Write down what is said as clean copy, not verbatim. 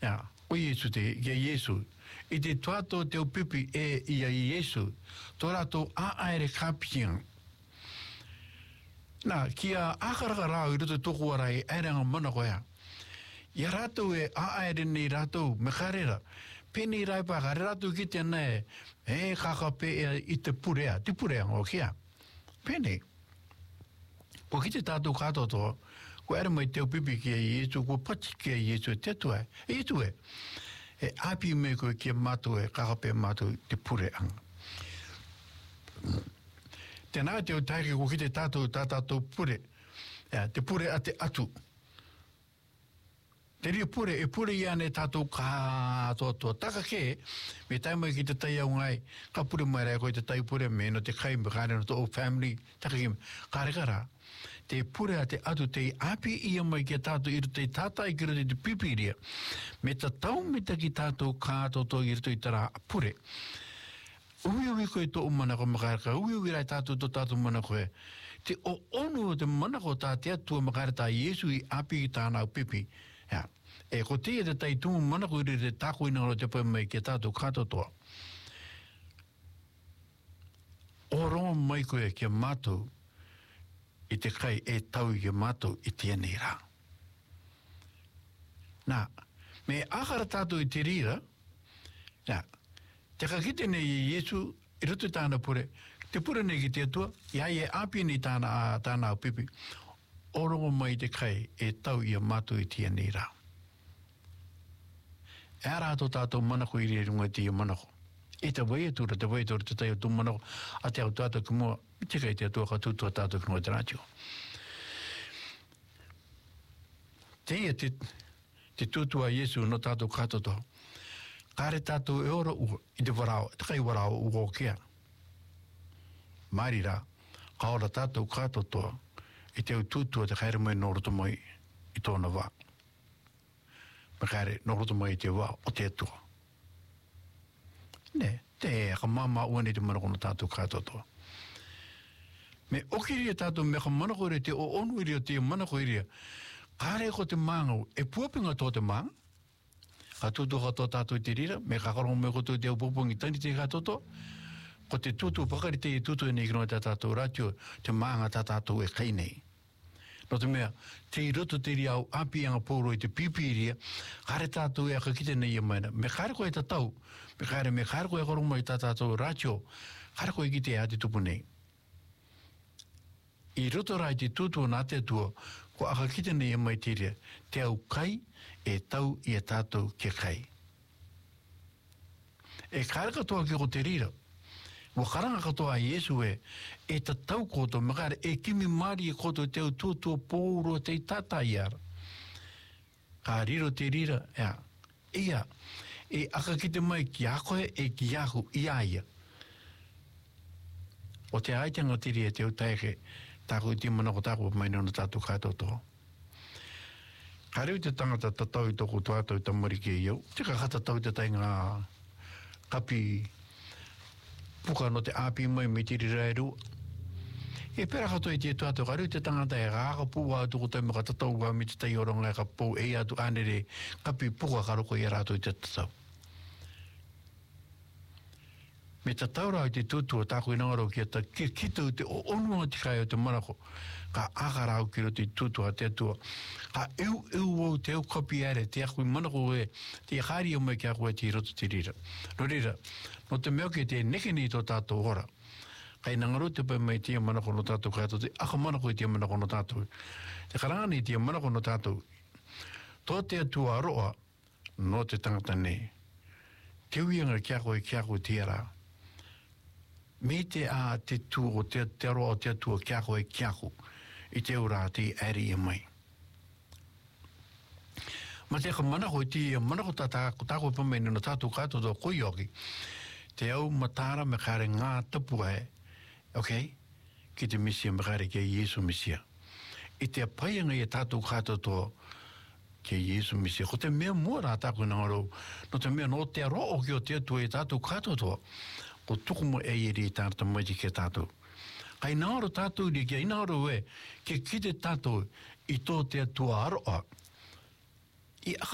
Ya, o Yesu te, ke Yesu. I te tuato te upipi e ia Yesu. Tō rato a aere kapiang. Nā, kia akaraka rao I roto tōku arai aeranga mana koea. Ia rato e a aere nei rato me karera. Peni rai pa kare rato ki tēnā e kakape I te purea. Te purea ngō kia. Peni. Ko ki te tātou katoto, ko ere mai te upipi ki e Yesu, ko pati ki e Yesu e tetua. E tu e. E api me koe ki e mātou e kakape mātou te purea. Tēnā te o taike ko ki te tātou pure. Te pure a te atu. Te ria pure, e pure ia ne tātou kātoa. Taka ke, me taimai ki te tai au ngai, ka pure mai rea koe te tai pure me no te kai me kāre no te old family. Taka ke, kāre kara. Te pure a te atu, te api ia mai ki tātou I te tātai ki rute te pipiria. Me ta tau me ta ki tātou kātoa I rute I tara pure. Ui koe tō manako makaraka, ui rai tātou tō tātou manako e. Te o onu o te manako tā te atua makarata Yesu I api ki tānau pipi. Ja. E ko te te tai tūmu manako I te tāko inangaro te pai mai ki tātou kātotoa. O ronga mai koe ki a mātou I te kai e tau ki a mātou I te anei rā. Nā, me akara tātou I te rira, ja, te kakite nei Yesu, I roto tāna pure, te pure nei ki te atua, ia e api nei tāna au pipi, orongo mai te kai e tau I a mātou I te anei rā. E rātou tātou manako I runga te I manako. E te wai atura, te tai o tū manako, a te au tātou ki mua, te kai te atua ka tūtua tātou ki mua te rātio. Te ia te tūtua Yesu no tātou kātoto. Kāre tātou e ora ua, I te warao, te kai warao ua o kia. Māri rā, ka ora tātou kātotoa, I te au tūtua te kaire mai noroto mai I tōna wā. Ma kaire noroto mai I te wā o te atua. Ne, te e ka māma ua nei te manako no tātou kātotoa. Me okiria tātou me ka manako rea te o onu iria te manako iria. Kāre ko te māngau, e puapinga tō te māng. Ka tūtu ka tō tātou te rira, me ka karongo me koto te au pupungi tani te kātoto. Ko te tūtu pakari te I tūtu e nei kino te tātou ratio, te mānga tā tātou e kai nei. No te mea, te I roto te ria au api anga pōro I te pipiria, kare tātou e akakite nei e maina. Me kare koe ta tau, me kare koe karongo I tā tātou ratio, kare koe ki te ati tupu nei. I roto rai te tūtua nā te atua, ko akakite nei e mai te ria, te au kai e tau I a tātou ke kai. E kare katoa ki ko te rira, mo karanga katoa Yesu e ta tau koto, makare e kimi mari e koto te au tūtua pōuro te tata iara. Ka riro te rira, ia, e akakite mai ki akoe e ki ahu ia. O te aitanga tiri e te utaike, tāko I te manako tāko mai nana tātou kātotoa. Ka reu te tangata tatau I toko tuatau I tamarike I au, te ka katatau te tai ngā kapi puka no te api mai me tiri rairu. E pera katoa I te tuatau, ka reu te tangata e rāka pua atu ko tai maka tatau wā me te tai oronga e ka pō e atu anere kapi puka karoko I rātou I te tatau. Me ta taura I te tūtua tāko I nangaro ki ata ki tau te o onua te kai o te manako ka akarau ki roto I tūtua te atua ka eu au te au kapi are te akui manako e te haari o mai ki ako e te roto te rira no rira, no te meo ki te nekeni tō tātou ora kai nangaro te pai mai tia manako no tātou kai te aka manako I tia manako no tātou te karangani tia manako no tātou tō te atua aroa no te tangata nei te uianga ki ako te ara me te a te tū o te aroa o te atua kiako e kiako I te ura te ari e mai. Ma te manako I te manako tāko pamei no tātou kātoto koi oki te au matara me kare ngā tapu okay, ki te misia me kare ki Yesu misia. I te apaianga I tātou kātoto ki Yesu misia. Ko te mea mua rā tāko nangaro, no te mea no te aroa ki o te atua I tātou kātoto. Ko tuku mo e iri tātou mai ki tātou. Kai nāro tātou ri kia inaro ke kite tātou I tō te atua aroa. I